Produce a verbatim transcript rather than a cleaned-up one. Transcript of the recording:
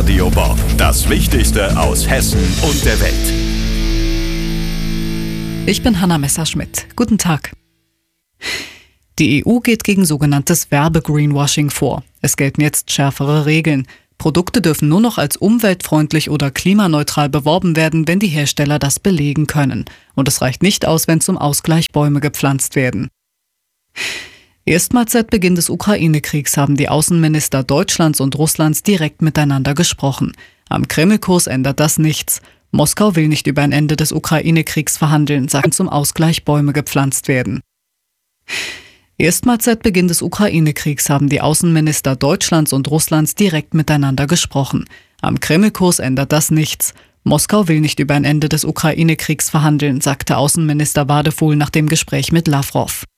Radio Bob. Das Wichtigste aus Hessen und der Welt. Ich bin Hanna Messerschmidt. Guten Tag. Die E U geht gegen sogenanntes Werbe-Greenwashing vor. Es gelten jetzt schärfere Regeln. Produkte dürfen nur noch als umweltfreundlich oder klimaneutral beworben werden, wenn die Hersteller das belegen können. Und es reicht nicht aus, wenn zum Ausgleich Bäume gepflanzt werden. Erstmals seit Beginn des Ukraine-Kriegs haben die Außenminister Deutschlands und Russlands direkt miteinander gesprochen. Am Kreml-Kurs ändert das nichts. Moskau will nicht über ein Ende des Ukraine-Kriegs verhandeln, sagen zum Ausgleich Bäume gepflanzt werden. Erstmals seit Beginn des Ukraine-Kriegs haben die Außenminister Deutschlands und Russlands direkt miteinander gesprochen. Am Kreml-Kurs ändert das nichts. Moskau will nicht über ein Ende des Ukraine-Kriegs verhandeln, sagte Außenminister Wadefuhl nach dem Gespräch mit Lavrov.